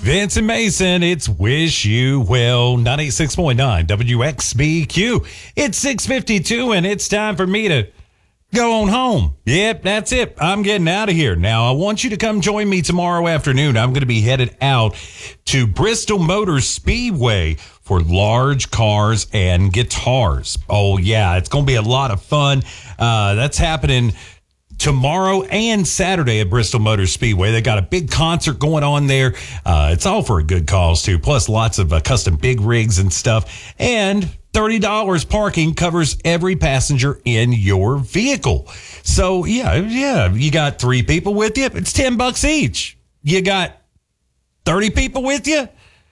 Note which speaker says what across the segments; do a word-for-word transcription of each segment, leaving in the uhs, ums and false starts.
Speaker 1: Vince and Mason, it's Wish You Well, ninety-six point nine W X B Q. It's six fifty-two, and it's time for me to go on home. Yep, that's it. I'm getting out of here. Now, I want you to come join me tomorrow afternoon. I'm going to be headed out to Bristol Motor Speedway for large cars and guitars. Oh, yeah, it's going to be a lot of fun. Uh, that's happening tomorrow and Saturday at Bristol Motor Speedway. They got a big concert going on there. Uh, it's all for a good cause, too, plus lots of uh, custom big rigs and stuff. And thirty dollars parking covers every passenger in your vehicle. So, yeah, yeah, you got three people with you. It's ten bucks each. You got thirty people with you?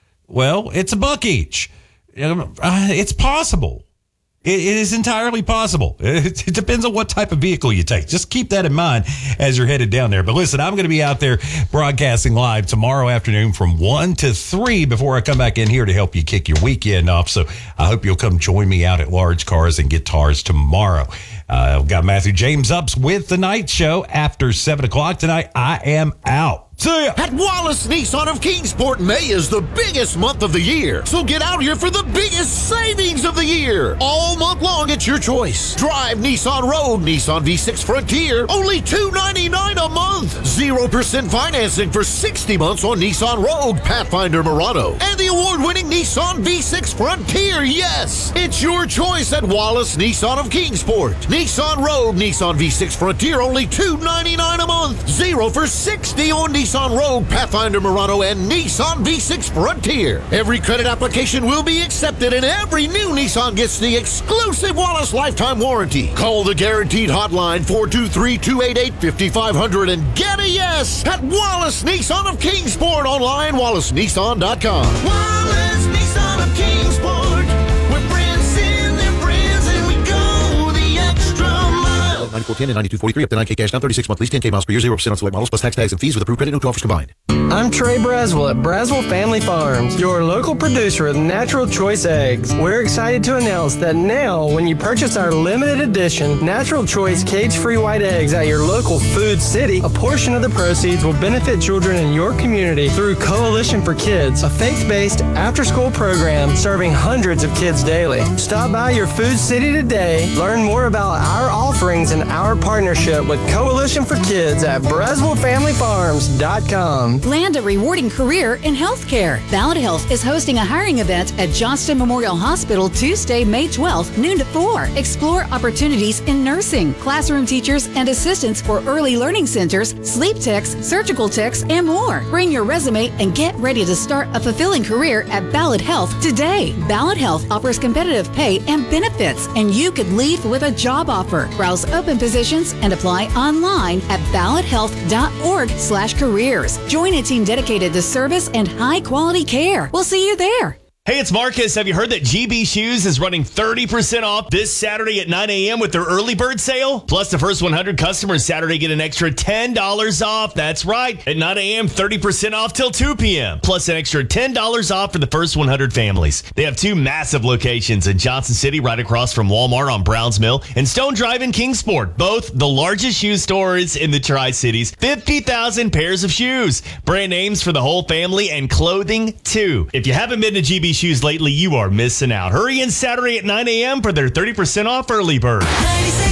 Speaker 1: Well, it's a buck each. Uh, it's possible. It is entirely possible. It depends on what type of vehicle you take. Just keep that in mind as you're headed down there. But listen, I'm going to be out there broadcasting live tomorrow afternoon from one to three before I come back in here to help you kick your weekend off. So I hope you'll come join me out at Large Cars and Guitars tomorrow. Uh, I've got Matthew James Ups with the night show after seven o'clock tonight. I am out. See ya.
Speaker 2: At Wallace Nissan of Kingsport, May is the biggest month of the year. So get out here for the biggest savings of the year. All month long, it's your choice. Drive Nissan Rogue, Nissan V six Frontier, only two ninety-nine a month. zero percent financing for sixty months on Nissan Rogue, Pathfinder Murano, and the award-winning Nissan V six Frontier. Yes, it's your choice at Wallace Nissan of Kingsport. Nissan Rogue, Nissan V six Frontier, only two ninety-nine a month. Zero for sixty on Nissan Nissan Rogue, Pathfinder Murano, and Nissan V six Frontier. Every credit application will be accepted, and every new Nissan gets the exclusive Wallace lifetime warranty. Call the guaranteed hotline four two three, two eight eight, five five zero zero and get a yes at Wallace Nissan of Kingsport. Online, wallace nissan dot com. Wallace Nissan of Kingsport. We're friends in their friends, and we go the extra mile. ninety-four ten and ninety-two forty-three up to nine K cash down, thirty-six month lease, ten K miles per year, zero percent on select models, plus tax, tags, and fees with approved credit, no offers combined.
Speaker 3: I'm Trey Braswell at Braswell Family Farms, your local producer of Natural Choice Eggs. We're excited to announce that now, when you purchase our limited edition Natural Choice cage-free white eggs at your local Food City, a portion of the proceeds will benefit children in your community through Coalition for Kids, a faith-based after-school program serving hundreds of kids daily. Stop by your Food City today, learn more about our offerings and our partnership with Coalition for Kids at braswell family farms dot com.
Speaker 4: Land a rewarding career in healthcare. Ballad Health is hosting a hiring event at Johnston Memorial Hospital Tuesday, May twelfth, noon to four. Explore opportunities in nursing, classroom teachers and assistants for early learning centers, sleep techs, surgical techs, and more. Bring your resume and get ready to start a fulfilling career at Ballad Health today. Ballad Health offers competitive pay and benefits, and you could leave with a job offer. Browse open positions and apply online at ballad health dot org slash careers. Join a team dedicated to service and high-quality care. We'll see you there.
Speaker 5: Hey, it's Marcus. Have you heard that G B Shoes is running thirty percent off this Saturday at nine a.m. with their early bird sale? Plus, the first one hundred customers Saturday get an extra ten dollars off. That's right. At nine a.m., thirty percent off till two p.m. Plus, an extra ten dollars off for the first one hundred families. They have two massive locations in Johnson City, right across from Walmart on Browns Mill, and Stone Drive in Kingsport, both the largest shoe stores in the Tri-Cities. fifty thousand pairs of shoes. Brand names for the whole family and clothing, too. If you haven't been to G B Shoes lately, you are missing out. Hurry in Saturday at nine a.m. for their thirty percent off early bird.